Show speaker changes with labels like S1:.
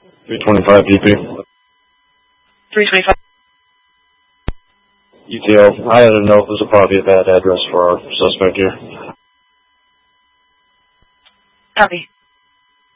S1: 325 DP.
S2: 325.
S1: ETL, I don't know if this will probably be a bad address for our suspect here.
S2: Copy.